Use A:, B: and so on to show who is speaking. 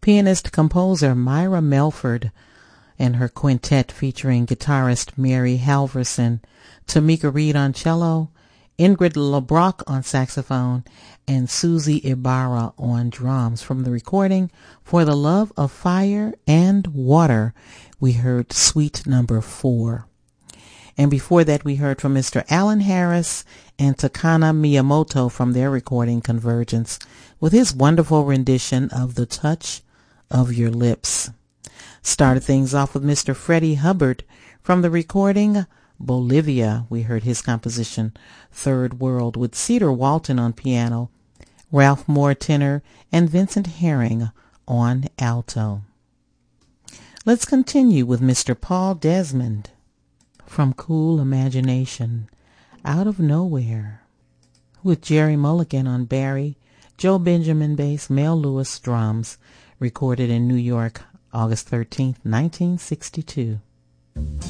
A: Pianist-composer Myra Melford and her quintet featuring guitarist Mary Halverson, Tamika Reed on cello, Ingrid LeBrock on saxophone, and Susie Ibarra on drums. From the recording For the Love of Fire and Water, we heard Suite Number 4. And before that, we heard from Mr. Alan Harris and Takana Miyamoto from their recording Convergence with his wonderful rendition of The Touch of Your Lips. Started things off with Mr. Freddie Hubbard from the recording Bolivia. We heard his composition Third World with Cedar Walton on piano, Ralph Moore tenor, and Vincent Herring on alto. Let's continue with Mr. Paul Desmond from Cool Imagination, Out of Nowhere, with Jerry Mulligan on Barry, Joe Benjamin bass, Mel Lewis drums, recorded in New York, August 13th, 1962.